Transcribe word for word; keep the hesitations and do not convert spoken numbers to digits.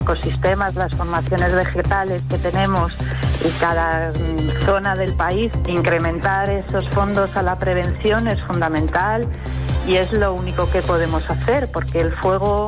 ecosistemas, las formaciones vegetales que tenemos en cada zona del país. Incrementar esos fondos a la prevención es fundamental y es lo único que podemos hacer, porque el fuego